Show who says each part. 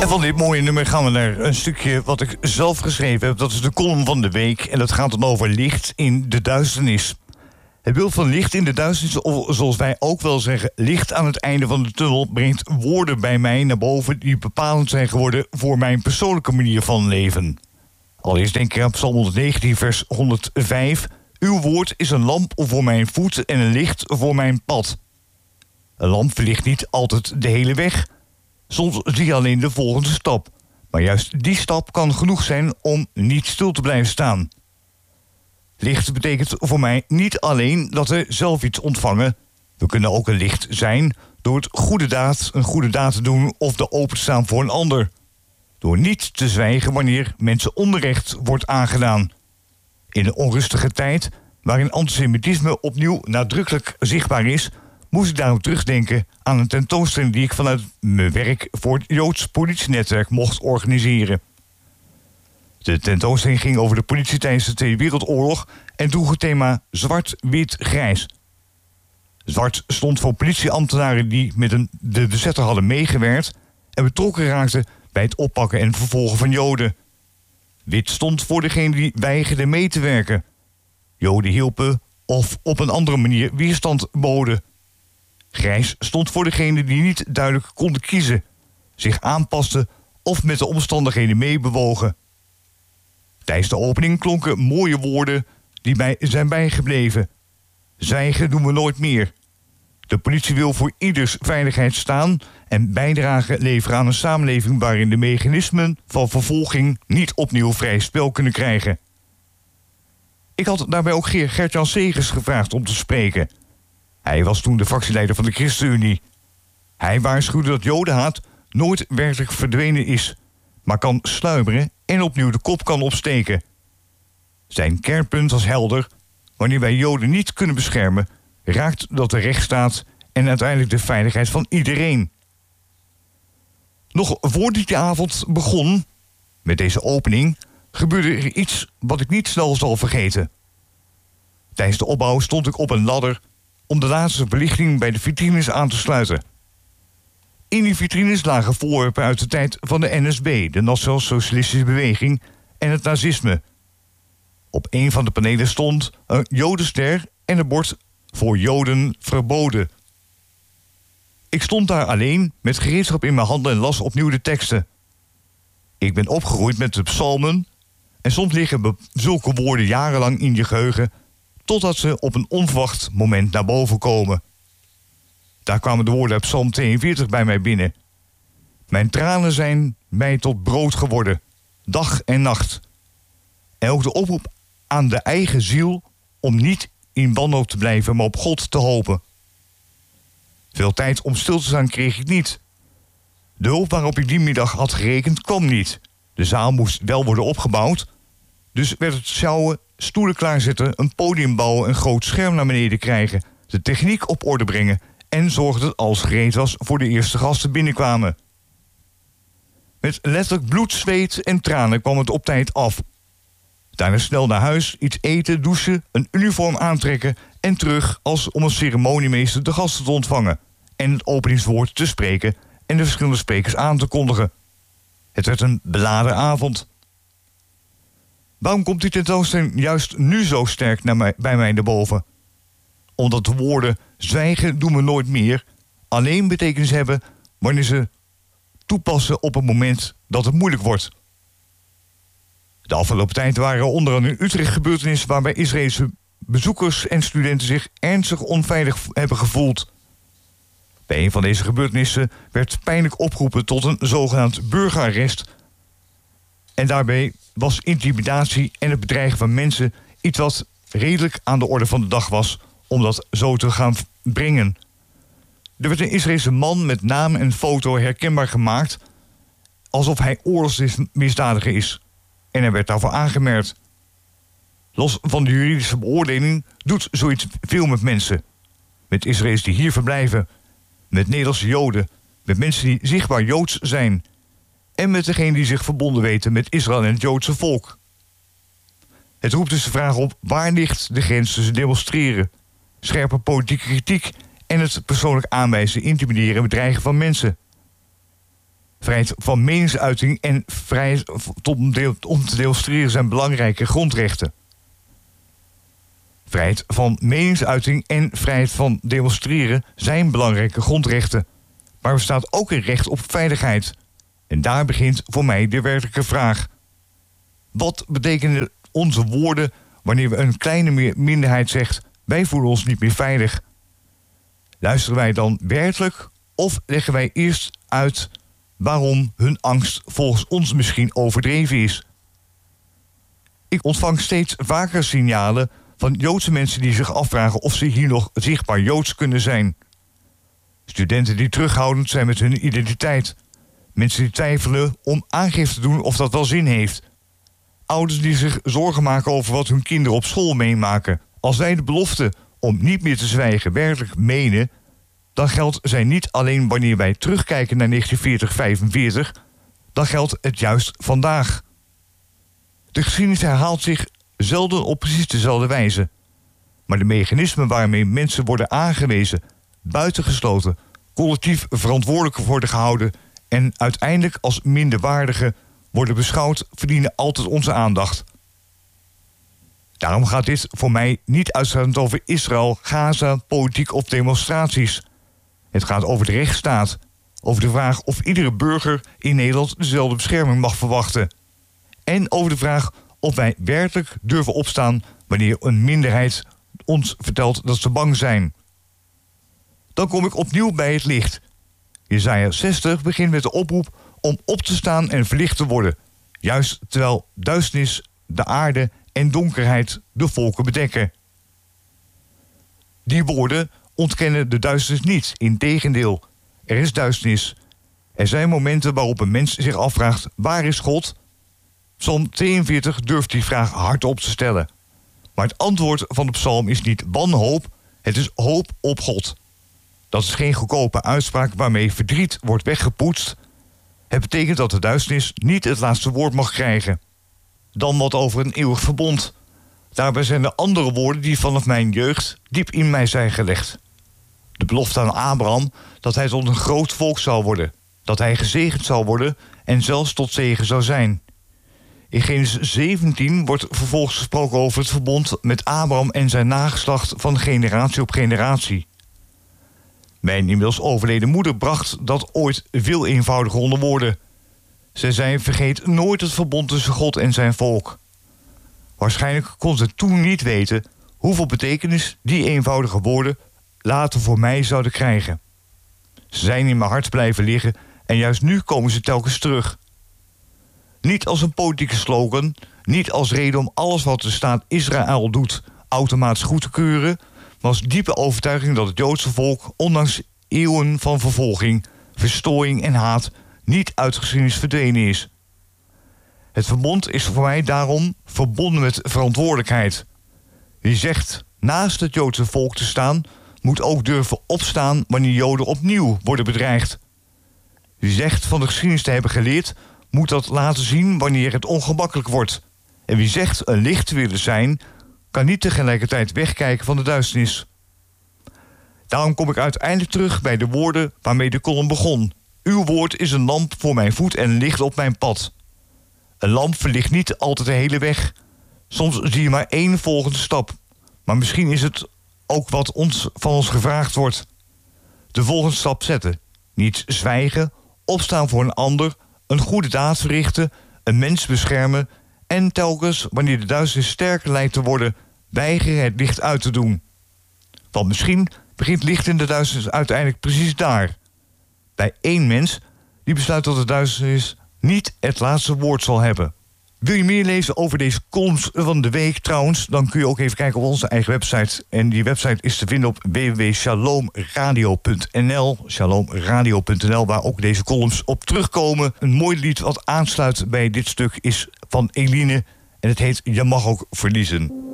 Speaker 1: En van dit mooie nummer gaan we naar een stukje wat ik zelf geschreven heb. Dat is de column van de week en dat gaat dan over licht in de duisternis. Het beeld van licht in de duisternis, of zoals wij ook wel zeggen, licht aan het einde van de tunnel, brengt woorden bij mij naar boven die bepalend zijn geworden voor mijn persoonlijke manier van leven. Allereerst denk ik aan Psalm 119, vers 105. Uw woord is een lamp voor mijn voet en een licht voor mijn pad. Een lamp verlicht niet altijd de hele weg. Soms zie je alleen de volgende stap. Maar juist die stap kan genoeg zijn om niet stil te blijven staan. Licht betekent voor mij niet alleen dat we zelf iets ontvangen. We kunnen ook een licht zijn door een goede daad te doen of te openstaan voor een ander. Door niet te zwijgen wanneer mensen onrecht wordt aangedaan. In een onrustige tijd, waarin antisemitisme opnieuw nadrukkelijk zichtbaar is, moest ik daarom terugdenken aan een tentoonstelling die ik vanuit mijn werk voor het Joods politienetwerk mocht organiseren. De tentoonstelling ging over de politie tijdens de Tweede Wereldoorlog en droeg het thema zwart, wit, grijs. Zwart stond voor politieambtenaren die met de bezetter hadden meegewerkt en betrokken raakten bij het oppakken en vervolgen van Joden. Wit stond voor degenen die weigerden mee te werken. Joden hielpen of op een andere manier weerstand boden. Grijs stond voor degenen die niet duidelijk konden kiezen, zich aanpasten of met de omstandigheden meebewogen. Tijdens de opening klonken mooie woorden die mij zijn bijgebleven. Zwijgen doen we nooit meer. De politie wil voor ieders veiligheid staan en bijdrage leveren aan een samenleving waarin de mechanismen van vervolging niet opnieuw vrij spel kunnen krijgen. Ik had daarbij ook Gert-Jan Segers gevraagd om te spreken. Hij was toen de fractieleider van de ChristenUnie. Hij waarschuwde dat jodenhaat nooit werkelijk verdwenen is, maar kan sluimeren en opnieuw de kop kan opsteken. Zijn kernpunt was helder. Wanneer wij Joden niet kunnen beschermen, raakt dat de rechtsstaat en uiteindelijk de veiligheid van iedereen. Nog voordat die avond begon, met deze opening, gebeurde er iets wat ik niet snel zal vergeten. Tijdens de opbouw stond ik op een ladder om de laatste belichting bij de vitrines aan te sluiten. In die vitrines lagen voorwerpen uit de tijd van de NSB, de Nationaal-Socialistische Beweging, en het nazisme. Op een van de panelen stond een jodenster en een bord voor Joden verboden. Ik stond daar alleen met gereedschap in mijn handen en las opnieuw de teksten. Ik ben opgegroeid met de psalmen en soms liggen zulke woorden jarenlang in je geheugen, totdat ze op een onverwacht moment naar boven komen. Daar kwamen de woorden uit Psalm 42 bij mij binnen. Mijn tranen zijn mij tot brood geworden, dag en nacht. En ook de oproep aan de eigen ziel om niet in wanhoop te blijven, maar op God te hopen. Veel tijd om stil te staan kreeg ik niet. De hulp waarop ik die middag had gerekend kwam niet. De zaal moest wel worden opgebouwd, dus werd het sjouwen, stoelen klaarzetten, een podium bouwen, een groot scherm naar beneden krijgen, de techniek op orde brengen en zorgen dat alles gereed was voor de eerste gasten binnenkwamen. Met letterlijk bloed, zweet en tranen kwam het op tijd af. Daarna snel naar huis, iets eten, douchen, een uniform aantrekken en terug als om een ceremoniemeester de gasten te ontvangen en het openingswoord te spreken en de verschillende sprekers aan te kondigen. Het werd een beladen avond. Waarom komt die tentoonstelling juist nu zo sterk bij mij naar boven? Omdat de woorden zwijgen doen we nooit meer alleen betekenis hebben wanneer ze toepassen op het moment dat het moeilijk wordt. De afgelopen tijd waren er onder andere in Utrecht gebeurtenissen waarbij Israëlse bezoekers en studenten zich ernstig onveilig hebben gevoeld. Bij een van deze gebeurtenissen werd pijnlijk opgeroepen tot een zogenaamd burgerarrest. En daarbij was intimidatie en het bedreigen van mensen iets wat redelijk aan de orde van de dag was om dat zo te gaan brengen. Er werd een Israëlse man met naam en foto herkenbaar gemaakt alsof hij oorlogsmisdadiger is. En hij werd daarvoor aangemerkt. Los van de juridische beoordeling doet zoiets veel met mensen. Met Israëli's die hier verblijven, met Nederlandse Joden, met mensen die zichtbaar Joods zijn en met degenen die zich verbonden weten met Israël en het Joodse volk. Het roept dus de vraag op: waar ligt de grens tussen demonstreren, scherpe politieke kritiek en het persoonlijk aanwijzen, intimideren en bedreigen van mensen? Vrijheid van meningsuiting en vrijheid om te demonstreren zijn belangrijke grondrechten. Vrijheid van meningsuiting en vrijheid van demonstreren zijn belangrijke grondrechten. Maar er bestaat ook een recht op veiligheid. En daar begint voor mij de werkelijke vraag. Wat betekenen onze woorden wanneer we een kleine minderheid zegt: wij voelen ons niet meer veilig? Luisteren wij dan werkelijk of leggen wij eerst uit waarom hun angst volgens ons misschien overdreven is? Ik ontvang steeds vaker signalen van Joodse mensen die zich afvragen of ze hier nog zichtbaar Joods kunnen zijn. Studenten die terughoudend zijn met hun identiteit. Mensen die twijfelen om aangifte te doen of dat wel zin heeft. Ouders die zich zorgen maken over wat hun kinderen op school meemaken. Als wij de belofte om niet meer te zwijgen werkelijk menen, dan geldt zij niet alleen wanneer wij terugkijken naar 1940-45, dan geldt het juist vandaag. De geschiedenis herhaalt zich zelden op precies dezelfde wijze. Maar de mechanismen waarmee mensen worden aangewezen, buitengesloten, collectief verantwoordelijk worden gehouden en uiteindelijk als minderwaardigen worden beschouwd, verdienen altijd onze aandacht. Daarom gaat dit voor mij niet uitsluitend over Israël, Gaza, politiek of demonstraties. Het gaat over de rechtsstaat, over de vraag of iedere burger in Nederland dezelfde bescherming mag verwachten. En over de vraag of wij werkelijk durven opstaan wanneer een minderheid ons vertelt dat ze bang zijn. Dan kom ik opnieuw bij het licht. Jesaja 60 begint met de oproep om op te staan en verlicht te worden, juist terwijl duisternis de aarde en donkerheid de volken bedekken. Die woorden ontkennen de duisternis niet, integendeel. Er is duisternis. Er zijn momenten waarop een mens zich afvraagt: waar is God? Psalm 42 durft die vraag hardop te stellen. Maar het antwoord van de psalm is niet wanhoop, het is hoop op God. Dat is geen goedkope uitspraak waarmee verdriet wordt weggepoetst. Het betekent dat de duisternis niet het laatste woord mag krijgen. Dan wat over een eeuwig verbond. Daarbij zijn er andere woorden die vanaf mijn jeugd diep in mij zijn gelegd. De belofte aan Abraham dat hij tot een groot volk zou worden, dat hij gezegend zou worden en zelfs tot zegen zou zijn. In Genesis 17 wordt vervolgens gesproken over het verbond met Abraham en zijn nageslacht van generatie op generatie. Mijn inmiddels overleden moeder bracht dat ooit veel eenvoudiger onder woorden. Zij zei: vergeet nooit het verbond tussen God en zijn volk. Waarschijnlijk kon ze toen niet weten hoeveel betekenis die eenvoudige woorden later voor mij zouden krijgen. Ze zijn in mijn hart blijven liggen en juist nu komen ze telkens terug. Niet als een politieke slogan, niet als reden om alles wat de staat Israël doet automatisch goed te keuren, maar als diepe overtuiging dat het Joodse volk, ondanks eeuwen van vervolging, verstoring en haat, niet uit de geschiedenis verdwenen is. Het verbond is voor mij daarom verbonden met verantwoordelijkheid. Wie zegt naast het Joodse volk te staan, moet ook durven opstaan wanneer Joden opnieuw worden bedreigd. Wie zegt van de geschiedenis te hebben geleerd, moet dat laten zien wanneer het ongemakkelijk wordt. En wie zegt een licht te willen zijn, kan niet tegelijkertijd wegkijken van de duisternis. Daarom kom ik uiteindelijk terug bij de woorden waarmee de column begon. Uw woord is een lamp voor mijn voet en licht op mijn pad. Een lamp verlicht niet altijd de hele weg. Soms zie je maar één volgende stap. Maar misschien is het ook wat van ons gevraagd wordt. De volgende stap zetten. Niet zwijgen, opstaan voor een ander, een goede daad verrichten, een mens beschermen en telkens, wanneer de duisternis sterker lijkt te worden, weigeren het licht uit te doen. Want misschien begint licht in de duisternis uiteindelijk precies daar. Bij één mens die besluit dat de duisternis niet het laatste woord zal hebben. Wil je meer lezen over deze columns van de week trouwens, dan kun je ook even kijken op onze eigen website. En die website is te vinden op www.shalomradio.nl. Shalomradio.nl, waar ook deze columns op terugkomen. Een mooi lied wat aansluit bij dit stuk is van Eline en het heet Je mag ook verliezen.